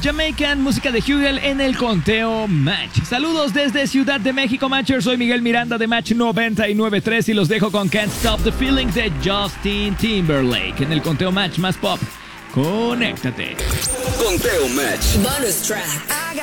Jamaican, música de Hugel en el conteo Match. Saludos desde Ciudad de México, Matchers. Soy Miguel Miranda de Match 99.3 y los dejo con Can't Stop the Feeling de Justin Timberlake en el conteo Match más pop. Conéctate. Conteo Match. Bonus track.